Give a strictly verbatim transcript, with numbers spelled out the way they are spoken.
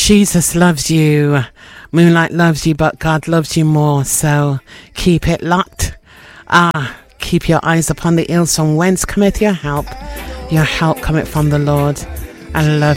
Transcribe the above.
Jesus loves you. Moonlight loves you, but God loves you more. So keep it locked. Ah, keep your eyes upon the hills from whence cometh your help. Your help cometh from the Lord. I love